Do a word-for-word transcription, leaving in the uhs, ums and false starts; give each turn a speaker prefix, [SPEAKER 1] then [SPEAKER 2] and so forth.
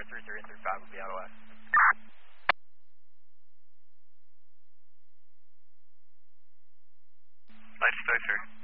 [SPEAKER 1] Tower three three three five will be out of west.
[SPEAKER 2] Light stay, sir.